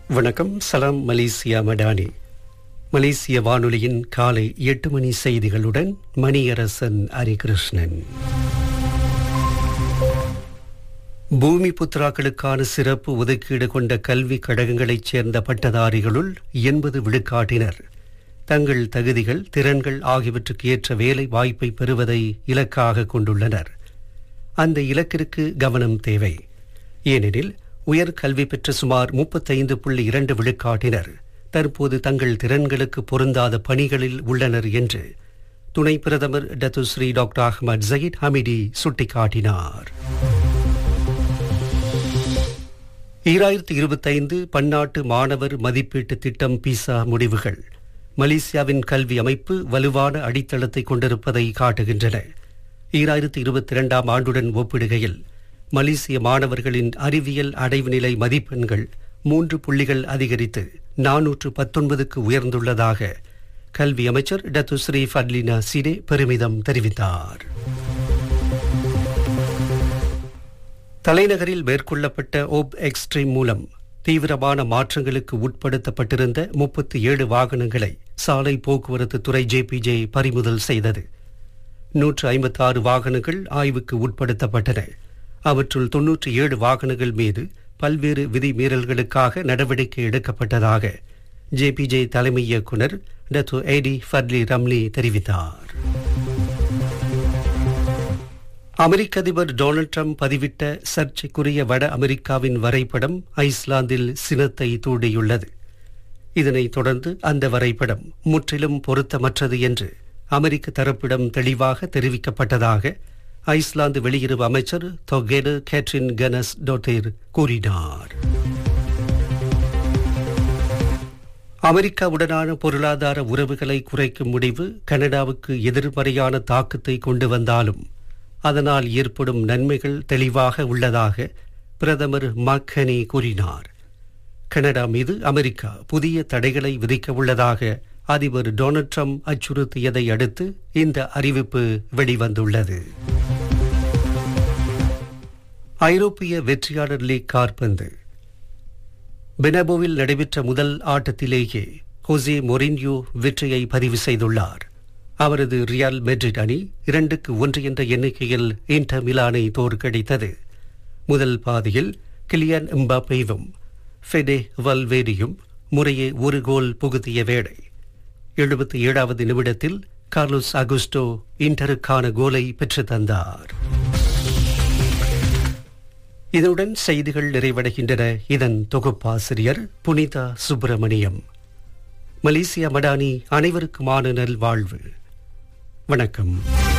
வணக்கம். சலாம் மலேசியா மடானி. மலேசிய வானொலியின் காலை 8 மணி செய்திகளுடன் மணியரசன் ஹரிகிருஷ்ணன். பூமி புத்ராக்களுக்கான சிறப்பு ஒதுக்கீடு கொண்ட கல்வி கழகங்களைச் சேர்ந்த பட்டதாரிகளுள் 80 விழுக்காட்டினர் தங்கள் தகுதிகள், திறன்கள் ஆகியவற்றுக்கு ஏற்ற வேலை வாய்ப்பை பெறுவதை இலக்காக கொண்டுள்ளனர். அந்த இலக்கிற்கு கவனம் தேவை. ஏனெனில் உயர்கல்வி பெற்ற சுமார் 35.2 விழுக்காட்டினர் தற்போது தங்கள் திறன்களுக்கு பொருந்தாத பணிகளில் உள்ளனர் என்று துணை பிரதமர் டத்துஸ்ரீ டாக்டர் அஹ்மத் ஜயீத் ஹமிடி சுட்டிக்காட்டினார். 2025 பன்னாட்டு மாணவர் மதிப்பீட்டு திட்டம் பிசா முடிவுகள் மலேசியாவின் கல்வி அமைப்பு வலுவான அடித்தளத்தை கொண்டிருப்பதை காட்டுகின்றன. 2022 ஆண்டுடன் ஒப்பிடுகையில் மலேசிய மாணவர்களின் அறிவியல் அடைவு நிலை மதிப்பெண்கள் 3 புள்ளிகள் அதிகரித்து 419க்கு உயர்ந்துள்ளதாக கல்வி அமைச்சர் டத்துஸ்ரீ ஃபட்லினா சிடே பெருமிதம் தெரிவித்தார். தலைநகரில் மேற்கொள்ளப்பட்ட ஓப் எக்ஸ்ட்ரீம் மூலம் தீவிரமான மாற்றங்களுக்கு உட்படுத்தப்பட்டிருந்த 37 வாகனங்களை சாலை போக்குவரத்து துறை ஜேபிஜே பறிமுதல் செய்தது. 156 வாகனங்கள் ஆய்வுக்கு உட்படுத்தப்பட்டன. அவற்றுள் 97 வாகனங்கள் மீது பல்வேறு விதிமீறல்களுக்காக நடவடிக்கை எடுக்கப்பட்டதாக ஜேபிஜே தலைமை இயக்குநர் டத்து ஏடி ஃபட்லி ரம்லி தெரிவித்தார். அமெரிக்க அதிபர் டொனால்ட் ட்ரம்ப் பதிவிட்ட சர்ச்சைக்குரிய வட அமெரிக்காவின் வரைபடம் ஐஸ்லாந்தில் சினத்தை தூண்டியுள்ளது. இதனைத் தொடர்ந்து அந்த வரைபடம் முற்றிலும் பொருத்தமற்றது என்று அமெரிக்க தரப்பிடம் தெளிவாக தெரிவிக்கப்பட்டதாக ஐஸ்லாந்து வெளியுறவு அமைச்சர் தொகேடு கேட்ரின் கனஸ் டோட்டேர் கூறினார். அமெரிக்காவுடனான பொருளாதார உறவுகளை குறைக்கும் முடிவு கனடாவுக்கு எதிர்மறையான தாக்கத்தை கொண்டு வந்தாலும் அதனால் ஏற்படும் நன்மைகள் தெளிவாக உள்ளதாக பிரதமர் மக்கனி கூறினார். கனடா மீது அமெரிக்கா புதிய தடைகளை விதிக்க உள்ளதாக அதிபர் டொனால்ட் ட்ரம்ப் அச்சுறுத்தியதை அடுத்து இந்த அறிவிப்பு வெளிவந்துள்ளது. ஐரோப்பிய வெற்றியாளர் லீக் காற்பந்து பெனபோவில் நடைபெற்ற முதல் ஆட்டத்திலேயே ஹோசே மொரின்யோ வெற்றியை பதிவு செய்துள்ளார். அவரது ரியால் மெட்ரிட் அணி 2-1 என்ற எண்ணிக்கையில் இன்டர் மிலானை தோற்கடித்தது. முதல் பாதியில் கிலியான் எம்பாப்பேவும் ஃபெடே வல்வேடியும் முறையே ஒரு கோல் புகுத்திய வேளை 77வது நிமிடத்தில் கார்லோஸ் அகுஸ்டோ இன்டருக்கான கோலை பெற்று தந்தார். இதனுடன் செய்திகள் நிறைவடைகின்றன. இதன் தொகுப்பாசிரியர் புனிதா சுப்பிரமணியம். மலேசியா மடானி அனைவருக்குமான நல்வாழ்வு. வணக்கம்.